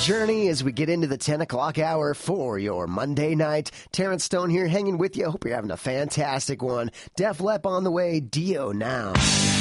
journey as we get into the 10 o'clock hour for your Monday night. Terrence Stone here hanging with you. Hope you're having a fantastic one. Def Lep on the way. Dio now.